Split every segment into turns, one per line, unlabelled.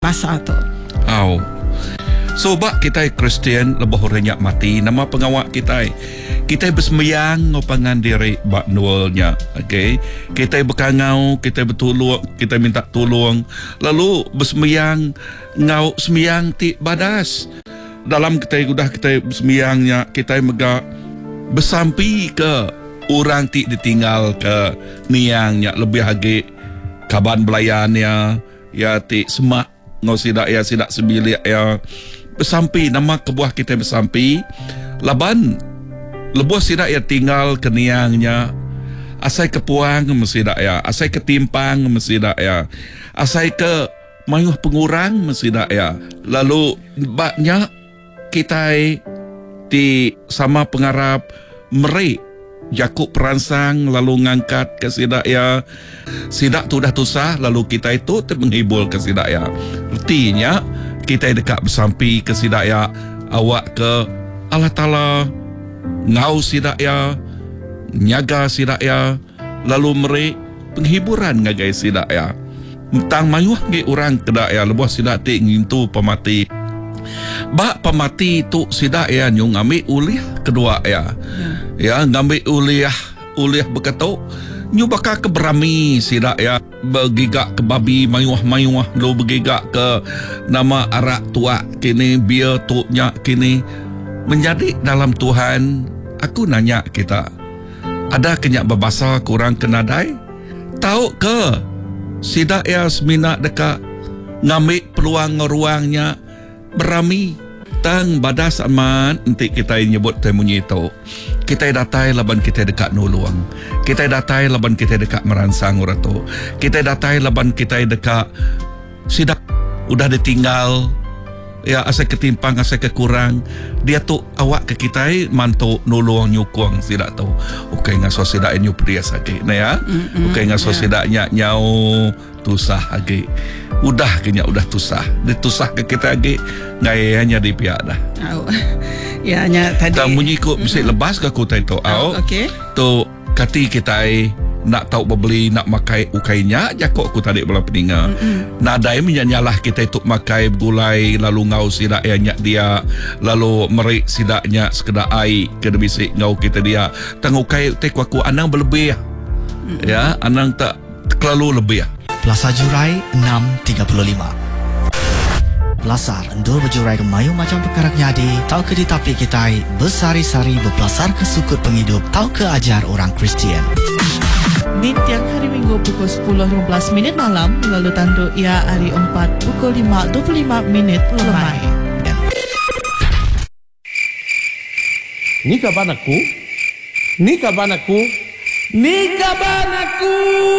pasal tu.
So bak kita Kristian lebih renyak mati nama pengawak kita bersemayang ngopangan diri bak nualnya. Okay, kita berkangau, kita bertolong, kita minta tolong, lalu bersemayang ngau semayang ti badas dalam kita bersemayangnya kita megak bersampi ke orang ti ditinggal ke niangnya lebih hagi kaban belayannya ya ti semak ngau sidak ya sidak sebilik ya bersampi nama kebuah kita bersampi laban lebuh sidak ya tinggal ke niangnya asai kepuang mesidak ya asai ketimpang mesidak ya asai ke mayuh pengurang mesidak ya lalu baknya kita di sama pengarap meri Jakub peransang lalu ngangkat ke sidak ya sidak tu dah tusah lalu kita itu menghibur ke sidak ya artinya kita dekat bersampi ke sidak ya awak ke Allah Ta'ala ngau sidak ya nyaga sidak ya lalu meri penghiburan ngagai sidak ya tang mayuh ngai orang kedak ya lebuh sidak ti ngintu pemati bak pemati tu sidak ya nyung ambil uliah kedua ya ngambil uliah berkatuk nyu bakal ke berami sidak ya bergigak ke babi mayuah lo bergigak ke nama arak tua kini biar tuknya kini menjadi dalam Tuhan. Aku nanya kita ada kenyak berbahasa kurang kenadai tahu ke sidak ya semina dekat ngambil peluang ruangnya berami tang badas aman nanti kita nyebut temunya itu kita datai laban kita dekat nuluang kita datai laban kita dekat meransang uratu kita datai laban kita dekat sidak udah ditinggal ya asal ketimpang asal kekurang dia tu awak ke kita mantu nuluang nyukung sidak tu okay ngaso sidak nyu pria sakit nah ya okay ngaso sidaknya nyau tusah lagi udah kenya udah tusah ditusah ke kita lagi ngayanya di pihak dah
ya hanya tadi
tak bunyi kok bisa lepas ke kota itu
okay.
Tu kati kita nak tahu beli nak makai ukainya jakok aku tadi belah peninga nadai menyanyalah kita itu makai gulai lalu ngau sidak ya nyak dia lalu merik sidaknya sekedar air ke bisik ngau kita dia tangukai tek aku anang berlebih ya anang tak terlalu lebih
Plaza Jurai 635 Pelasar endul berjurai ke mayu macam perkara nyadi tahu ke ditapi kita bersari-sari berpelasar ke sukut penghidup tahu ke ajar orang Kristian
di tiang hari Minggu pukul 10.15 malam lalu tandu ia hari 4 pukul 5.25 lemai.
Ni kapan aku? Ni kapan aku? Ni kapan aku?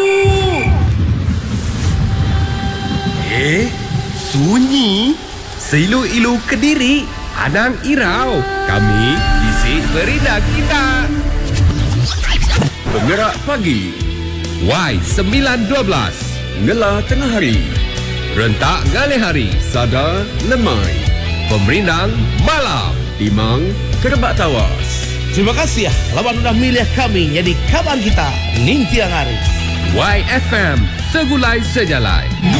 Sunyi Seilu-ilu Kediri Anang Irau Kami isi berita kita Penggerak Pagi Y912 Ngela Tengah Hari Rentak Gale Hari Sada Lemai Pemerindang Malam Timang Kerebak Tawas.
Terima kasih ya lawan udah milih kami jadi kawan kita Ning Tiang Hari
YFM Segulai Sejalai